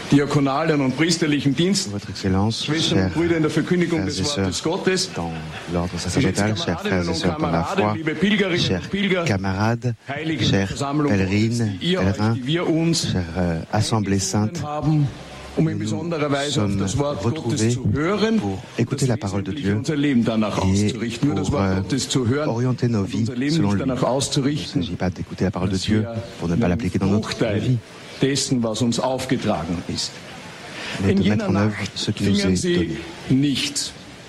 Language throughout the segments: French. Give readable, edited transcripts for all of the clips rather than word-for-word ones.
diakonalen und priesterlichen Dienst, Votre Excellence, Schwestern chers und Brüder in der Verkündigung frères des et Wortes sœurs Gottes, dans l'ordre sacerdotal, chers frères et sœurs dans la foi, liebe Pilgerinnen chers und Pilger, camarades, Heiligen chers Versammlung pèlerines, Gottes, die ihr euch, pèlerins, die wir uns chères assemblées saintes, haben, um in nous besonderer Weise auf sommes das Wort Gottes retrouvés zu hören, pour écouter la parole de Dieu unser Leben danach et auszurichten. Nur das pour Wort Gottes zu hören, orienter nos vies unser Leben selon nicht lui. danach Il ne auszurichten, s'agit pas d'écouter la parole de Dieu pour ne pas ein l'appliquer dans notre Bruchteil vie, dessen, was uns aufgetragen ist. mais In de jener mettre en œuvre Nacht ce qui nous fingen est sie donné. nichts.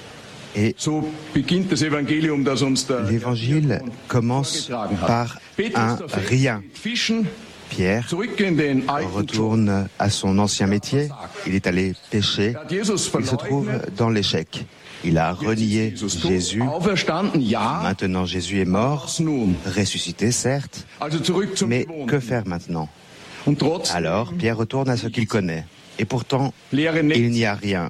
Et So beginnt das Evangelium, das uns der l'évangile commence vorgetragen hat. par Petrus un der Fels rien. mit Fischen, Pierre zurück in den alten Job. retourne à son ancien métier. Il est allé pêcher. Er hat Jesus Il se trouve verleugnet. dans l'échec. Il a renié Jesus tot, Jésus. auferstanden, ja. Maintenant, Jésus est mort, Was nun? ressuscité, certes. Also zurück zum Mais Gewohnten. que faire maintenant? Und trotzdem Alors, Pierre retourne à ce qu'il connaît. Et pourtant, leere il Netze, n'y a rien.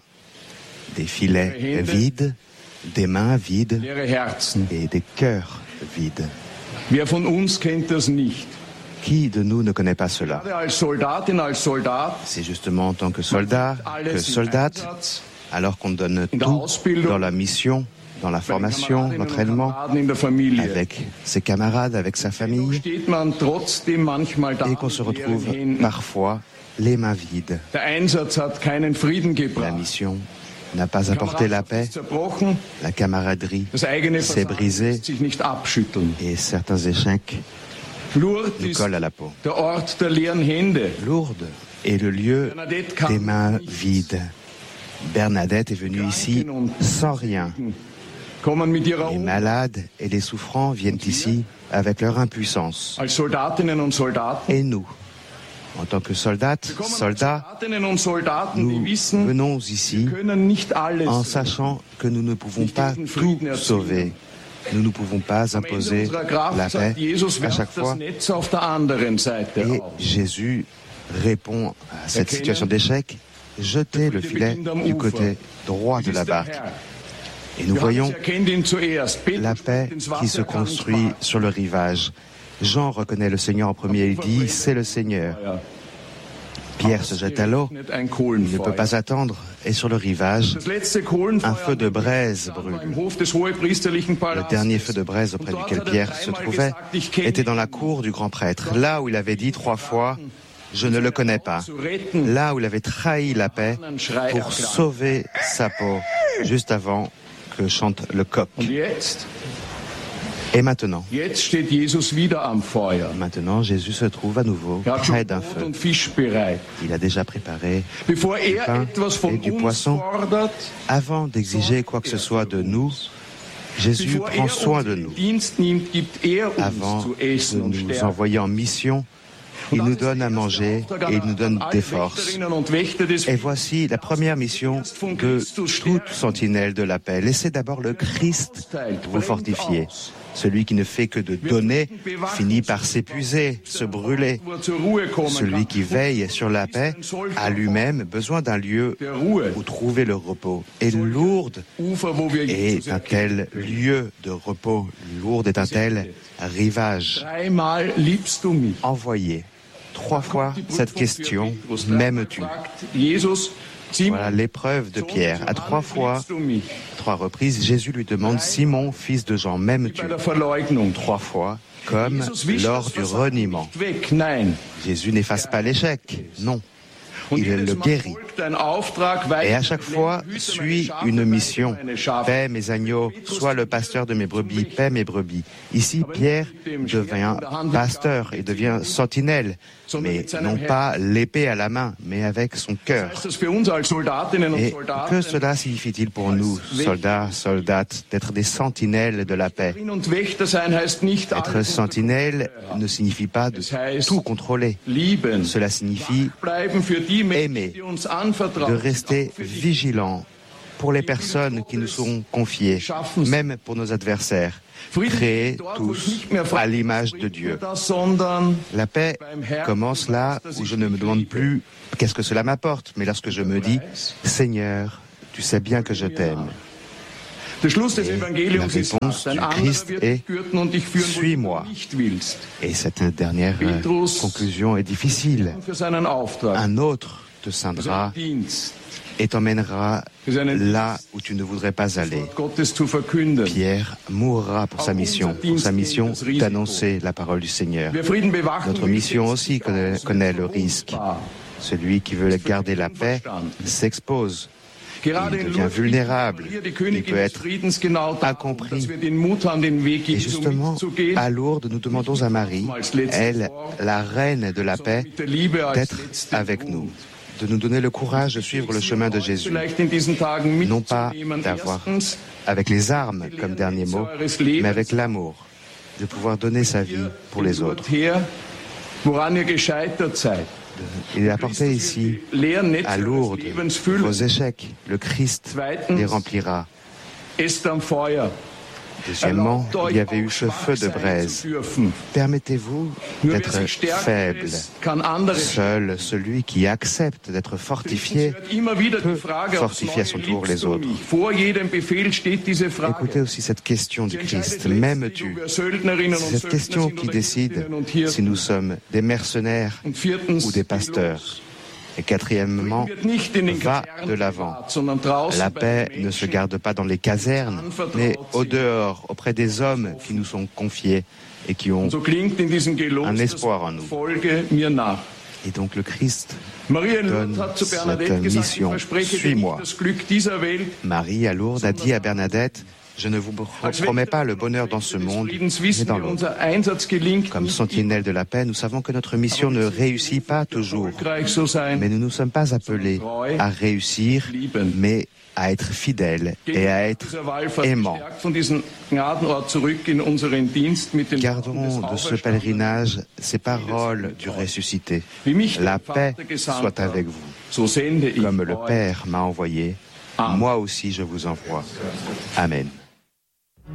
Des filets vides, des mains vides leere Herzen. et des cœurs vides. Wer von uns kennt das nicht? Qui de nous ne connaît pas cela? Gerade als Soldatin, als Soldat, C'est justement en tant que soldat, que alles im soldate, Einsatz, alors qu'on donne in der tout Ausbildung, dans la mission, dans la bei den formation, Kameradinnen und l'entraînement, Kameraden in der Familie. avec ses camarades, avec sa Doch famille, steht man trotzdem manchmal da et qu'on se mit leeren retrouve Händen. parfois les mains vides. Der Einsatz hat keinen Frieden La gebracht. mission n'a pas apporté la paix, ist zerbrochen, la camaraderie das eigene s'est Versagen brisée lässt sich nicht abschütteln. et certains échecs Lourdes nous ist collent à la peau. der Ort der leeren Hände. Lourdes est le lieu Bernadette kam des mains nicht. vides. Bernadette est venue ici sans rien. Kommen mit ihrer Les malades et les souffrants viennent ici avec leur impuissance. als Soldatinnen und Soldaten. Et nous, en tant que soldats, Kommen als soldats, Soldatinnen und Soldaten, nous die wissen, venons ici wir können nicht alles. en sachant que nous ne pouvons pas tout sauver. Nous ne pouvons pas Am Ende imposer unserer la Kraft paix sagt Jesus, à chaque werft das fois. Netz auf der anderen Seite Et auf. Jésus répond à cette situation d'échec, jetez le filet du côté droit de la barque. Et nous voyons Johannes erkennt ihn zuerst. la Petrus paix spricht ins qui se Wasser, kann nicht construit warten. sur le rivage. Jean reconnaît le Seigneur en premier, il dit, c'est le Seigneur. Pierre se jette à l'eau, Nicht ein il ne Kohlenfeuer. peut pas attendre, et sur le rivage, Das letzte Kohlenfeuer un feu de braise war brûle. im Hof des hohepriesterlichen Le Palastes. dernier feu de braise auprès duquel Pierre se trouvait était dans la cour du grand prêtre, là où il avait dit 3 fois « Je ne le connais pas », là où il avait trahi la paix pour sauver sa peau, juste avant que chante le coq. Und jetzt? Et maintenant, Jetzt steht Jesus wieder am Feuer. Jésus se trouve à nouveau Er hat près schon d'un Brot feu. und Fisch bereit. Il a déjà préparé, Bevor er pain etwas et von du uns poisson. fordert, Avant d'exiger quoi que ce soit de nous, Jésus bevor prend er soin uns de in nous. Dienst nimmt, gibt er uns Avant zu de essen und nous Stärke. envoyer en mission, il nous donne à manger et il nous donne des forces. Et voici la première mission de toute sentinelle de la paix. Laissez d'abord le Christ vous fortifier. Celui qui ne fait que de donner finit par s'épuiser, se brûler. Celui qui veille sur la paix a lui-même besoin d'un lieu où trouver le repos. Et Lourdes est un tel lieu de repos. Lourdes est un tel rivage. Dreimal liebst du mich. Envoyé 3 fois cette question, m'aimes-tu? Jesus, Voilà l'épreuve de Pierre. À 3 fois, 3 reprises, Jésus lui demande, Simon, fils de Jean, m'aimes-tu? bei der Verleugnung. 3 fois, comme lors du reniement. Weg. Nein. Jésus n'efface pas l'échec, non. Und Il jedes le Mal guérit. folgt ein Auftrag, Et à chaque fois suit une mission. Paix mes agneaux, sois le pasteur de mes brebis, paix mes brebis. Ici, Pierre devient pasteur et devient sentinelle, mais non pas l'épée à la main, mais avec son cœur. heißt das für uns als Soldatinnen und Et Soldaten, que cela signifie-t-il pour nous, soldats, soldates, d'être des sentinelles de la paix? Drin und Wächter sein heißt nicht Être alles sentinelle ne signifie pas de tout contrôler. lieben. Cela signifie Bleiben für die aimer, Menschen, die uns de anvertraut rester vigilant pour les personnes qui nous sont confiées, même pour nos adversaires, créés tous à l'image de Dieu. La paix commence là où je ne me demande plus qu'est-ce que cela m'apporte, mais lorsque je me dis, Seigneur, tu sais bien que je t'aime. Der Schluss des Et Evangeliums la ist réponse das. Ein du anderer Christ wird est, dich gürten und dich führen, wo du suis-moi. nicht willst. Et cette dernière conclusion est difficile. Für seinen Auftrag. Un autre te ceindra et t'emmènera là où tu ne voudrais pas aller. Pierre mourra pour sa mission d'annoncer la parole du Seigneur. Notre mission aussi connaît le risque. Celui qui veut garder la paix s'expose. Il devient vulnérable, il peut être incompris. Et justement, à Lourdes, nous demandons à Marie, elle, la reine de la paix, d'être avec nous, de nous donner le courage de suivre le chemin de Jésus. Non pas d'avoir avec les armes comme dernier mot, mais avec l'amour, de pouvoir donner sa vie pour les autres. Il apportait ici, à Lourdes, vos échecs. Le Christ les remplira. Deuxièmement, il y avait eu ce feu de braise. Permettez-vous d'être faible. Seul celui qui accepte d'être fortifié peut fortifier à son tour les autres. Écoutez aussi cette question du Christ. M'aimes-tu? C'est cette question qui décide si nous sommes des mercenaires ou des pasteurs. Et quatrièmement, va de l'avant. La paix ne se garde pas dans les casernes, mais au dehors, auprès des hommes qui nous sont confiés et qui ont un espoir en nous. Et donc le Christ donne cette mission. Suis-moi. Marie, à Lourdes, a dit à Bernadette, je ne vous promets pas le bonheur dans ce monde, mais dans l'autre. Comme sentinelle de la paix, nous savons que notre mission ne réussit pas toujours. Mais nous ne sommes pas appelés à réussir, mais à être fidèles et à être aimants. Gardons de ce pèlerinage ces paroles du ressuscité. La paix soit avec vous. Comme le Père m'a envoyé, moi aussi je vous envoie. Amen.